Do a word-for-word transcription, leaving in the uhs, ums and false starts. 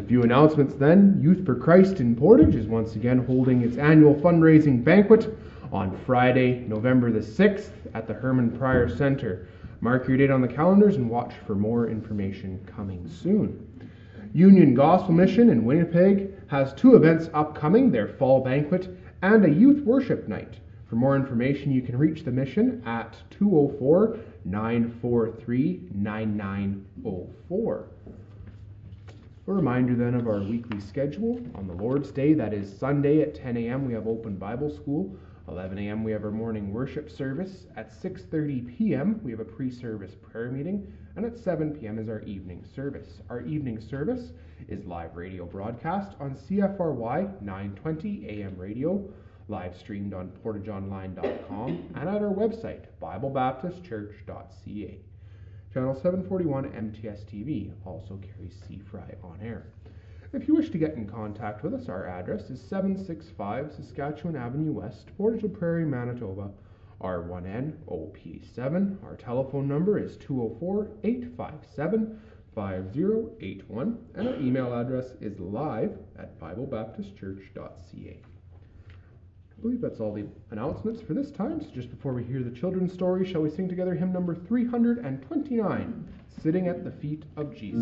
few announcements then. Youth for Christ in Portage is once again holding its annual fundraising banquet on Friday, November the sixth at the Herman Pryor Center. Mark your date on the calendars and watch for more information coming soon. Union Gospel Mission in Winnipeg has two events upcoming, their fall banquet and a youth worship night. For more information, you can reach the mission at two oh four, nine four three, nine nine oh four. A reminder then of our weekly schedule. On the Lord's Day, that is Sunday at ten a.m., we have open Bible school. eleven a.m. we have our morning worship service. At six thirty p.m. we have a pre-service prayer meeting. And at seven p.m. is our evening service. Our evening service is live radio broadcast on C F R Y nine twenty A M radio, live streamed on portage online dot com and at our website, bible baptist church dot c a. Channel seven forty-one M T S T V also carries C F R I on air. If you wish to get in contact with us, our address is seven sixty-five Saskatchewan Avenue West, Portage la Prairie, Manitoba, R one N O P seven. Our telephone number is two oh four, eight five seven, five oh eight one, and our email address is live at bible baptist church dot c a. I believe that's all the announcements for this time. So just before we hear the children's story, shall we sing together hymn number three hundred twenty-nine, Sitting at the Feet of Jesus.